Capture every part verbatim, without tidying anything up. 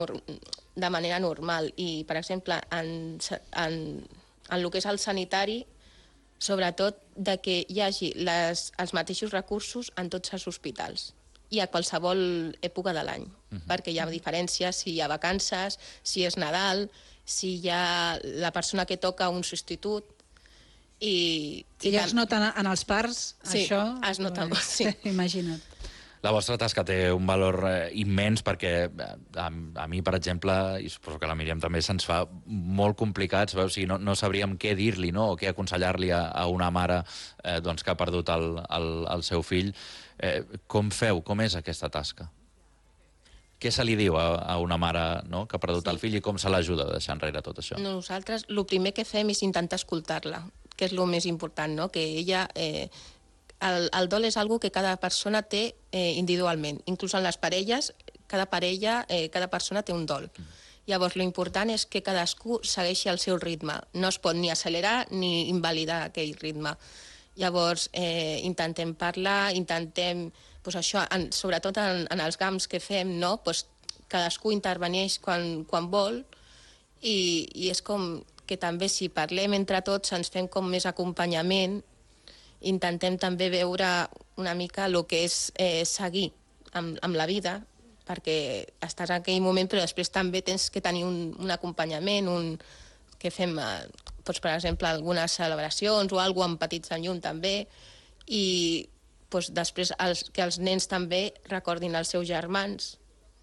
de manera normal. I, per exemple, en, en, en el que és el sanitari, sobretot de que hi hagi les, els mateixos recursos en tots els hospitals i a qualsevol època de l'any, uh-huh. perquè hi ha diferències si hi ha vacances, si és Nadal, si hi ha la persona que toca un substitut. I, I ja es nota en els parts, sí, això? Sí, es nota molt, sí. Imagina't. La vostra tasca té un valor eh, immens perquè a, a mi, per exemple, i suposo que a la Míriam també, se'ns fa molt complicat, o sigui, no, no sabríem què dir-li, no? O què aconsellar-li a, a una mare eh, doncs, que ha perdut el, el, el seu fill. Eh, com feu? Com és aquesta tasca? Què se li diu a, a una mare, no?, que ha perdut sí. el fill i com se l'ajuda a deixar enrere tot això? Nosaltres el primer que fem és intentar escoltar-la, que és el més important, no? Que ella... Eh, el, el dol és algo que cada persona té eh, individualment. Inclús en les parelles, cada parella, eh, cada persona té un dol. Mm. Llavors, l'important és que cadascú segueixi el seu ritme. No es pot ni accelerar ni invalidar aquell ritme. Llavors, eh, intentem parlar, intentem, pues això, en, sobretot en, en els GAMs que fem, no? Pues, cadascú interveneix quan, quan vol i, i és com que també si parlem entre tots ens fem com més acompanyament, intentem també veure una mica el que és eh, seguir amb, amb la vida, perquè estàs en aquell moment però després també tens que tenir un, un acompanyament, un, que fem, eh, doncs, per exemple, algunes celebracions o alguna cosa amb petits en llum també, i doncs, després els, que els nens també recordin els seus germans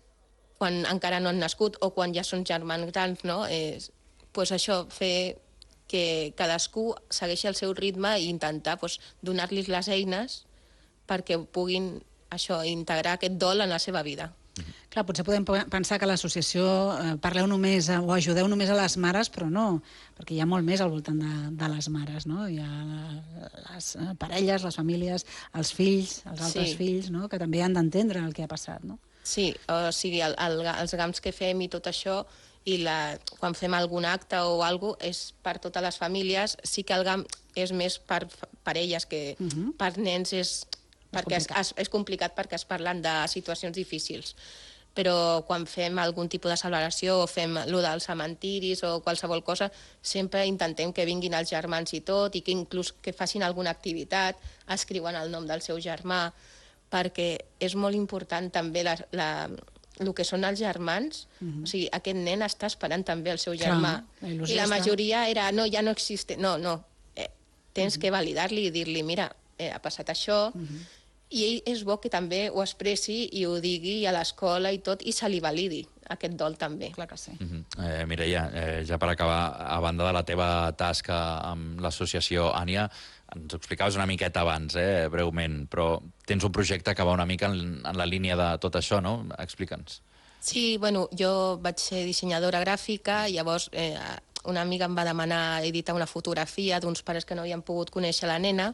quan encara no han nascut o quan ja són germans grans, no? Eh, doncs això, fer que cadascú segueixi el seu ritme i intentar doncs, donar-los les eines perquè puguin això, integrar aquest dol en la seva vida. Mm-hmm. Clar, potser podem pensar que a l'associació eh, parleu només o ajudeu només a les mares, però no, perquè hi ha molt més al voltant de, de les mares, no? Hi ha les parelles, les famílies, els fills, els altres sí. fills, no? Que també han d'entendre el que ha passat, no? Sí, o sigui, el, el, els GAMs que fem i tot això, i la, quan fem algun acte o alguna cosa, és per totes les famílies. Sí que el GAM és més per parelles, que uh-huh. per nens és, perquè és, complicat. És, és complicat perquè es parlen de situacions difícils. Però quan fem algun tipus de celebració o fem allò dels cementiris o qualsevol cosa, sempre intentem que vinguin els germans i tot, i que inclús que facin alguna activitat, escriuen el nom del seu germà, perquè és molt important també la... la el que són els germans, uh-huh. o sigui, aquest nen està esperant també el seu germà. Clar, la I la majoria està... era, no, ja no existe. No, no, eh, tens uh-huh. que validar-li i dir-li, mira, eh, ha passat això, uh-huh. i ell és bo que també ho expressi i ho digui a l'escola i tot, i se li validi aquest dol també. Clar que sí. Uh-huh. eh, Mireia, eh, ja per acabar, a banda de la teva tasca amb l'associació Ània, ens ho explicaves una miqueta abans, eh, breument, però tens un projecte que va una mica en, en la línia de tot això, no? Explica'ns. Sí, bueno, jo vaig ser dissenyadora gràfica, i llavors eh, una amiga em va demanar editar una fotografia d'uns pares que no havien pogut conèixer la nena,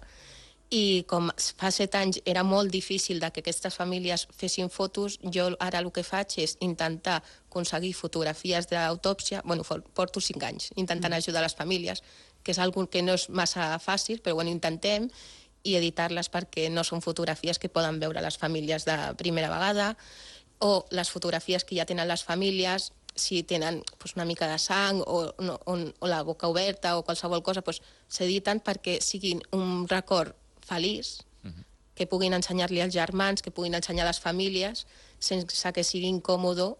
i com fa set anys era molt difícil que aquestes famílies fessin fotos, jo ara el que faig és intentar aconseguir fotografies d'autòpsia. Bueno, porto cinc anys intentant mm. ajudar les famílies, que és una que no és massa fàcil, però bueno, intentem, i editar-les perquè no són fotografies que poden veure les famílies de primera vegada, o les fotografies que ja tenen les famílies, si tenen pues, una mica de sang o, no, o, o la boca oberta o qualsevol cosa, pues, s'editen perquè siguin un record feliç, uh-huh. que puguin ensenyar-li als germans, que puguin ensenyar a les famílies, sense que sigui incòmodo,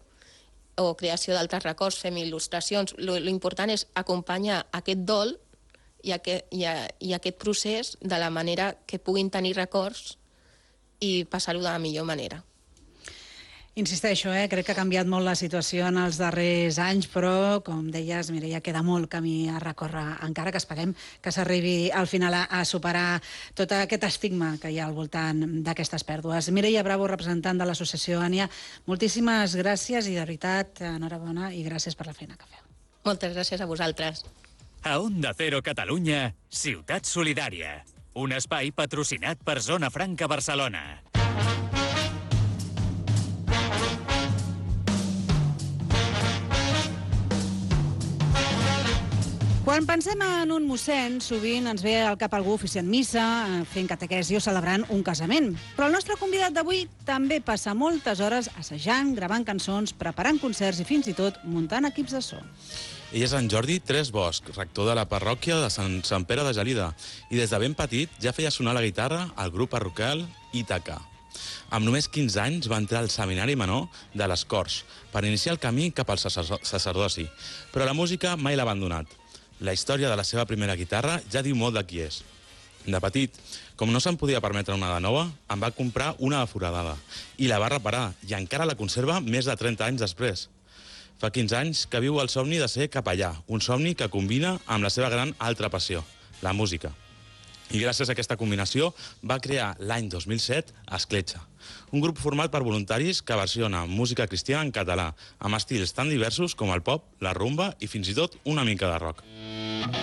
o creació d'altres records, fem il·lustracions. L'important és acompanyar aquest dol i aquest, i, a, i aquest procés de la manera que puguin tenir records i passar-ho de la millor manera. Insisteixo, eh? crec que ha canviat molt la situació en els darrers anys, però, com deies, Mireia, queda molt camí a recórrer, encara que esperem que s'arribi al final a, a superar tot aquest estigma que hi ha al voltant d'aquestes pèrdues. Mireia Bravo, representant de l'associació Ània, moltíssimes gràcies i, de veritat, enhorabona i gràcies per la feina que feu. Moltes gràcies a vosaltres. A Onda Cero Catalunya, Ciutat Solidària, un espai patrocinat per Zona Franca Barcelona. Quan pensem en un mossèn, sovint ens ve al cap algú oficiant missa, fent catequesi o celebrant un casament. Però el nostre convidat d'avui també passa moltes hores assajant, gravant cançons, preparant concerts i fins i tot muntant equips de so. Ell és en Jordi Tres Bosch, rector de la parròquia de Sant, Sant Pere de Gelida, i des de ben petit ja feia sonar la guitarra al grup parroquial Ítaca. Amb només quinze anys va entrar al seminari menor de les Corts per iniciar el camí cap al sacerdoci, però la música mai l'ha abandonat. La història de la seva primera guitarra ja diu molt de qui és. De petit, com no se'n podia permetre una de nova, em va comprar una de foradada i la va reparar, i encara la conserva més de trenta anys després. Fa quinze anys que viu el somni de ser capellà, un somni que combina amb la seva gran altra passió, la música. I gràcies a aquesta combinació va crear l'any dos mil set Escletxa, un grup format per voluntaris que versiona música cristiana en català, amb estils tan diversos com el pop, la rumba i fins i tot una mica de rock.